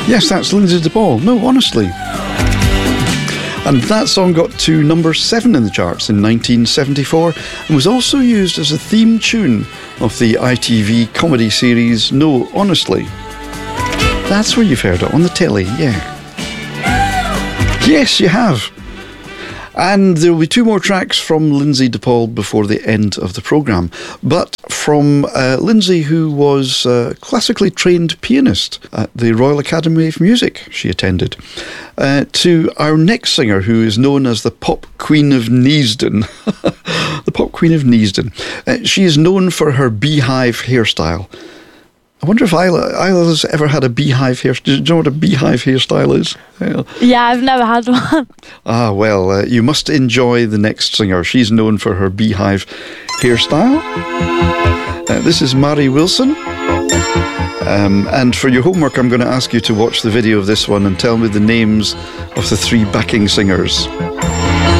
Yes, that's Lindsay DePaul. No, honestly. And that song got to number 7 in the charts in 1974 and was also used as a theme tune of the ITV comedy series No, Honestly. That's where you've heard it, on the telly, yeah. Yes, you have. And there will be 2 more tracks from Lindsay DePaul before the end of the programme. But from Lindsay, who was a classically trained pianist at the Royal Academy of Music she attended, to our next singer, who is known as the Pop Queen of Neasden. The Pop Queen of Neasden. She is known for her beehive hairstyle. I wonder if Isla's ever had a beehive hairstyle. Do you know what a beehive hairstyle is? Yeah, I've never had one. Ah, well, you must enjoy the next singer. She's known for her beehive hairstyle. This is Mari Wilson. And for your homework, I'm going to ask you to watch the video of this one and tell me the names of the 3 backing singers.